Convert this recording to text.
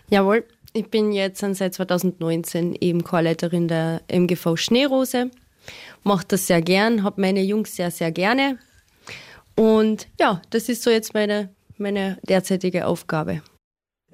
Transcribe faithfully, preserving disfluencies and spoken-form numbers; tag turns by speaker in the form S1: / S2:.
S1: Jawohl, ich bin jetzt seit zweitausendneunzehn eben Chorleiterin der M G V Schneerose. Mache das sehr gern, habe meine Jungs sehr, sehr gerne. Und ja, das ist so jetzt meine, meine derzeitige Aufgabe.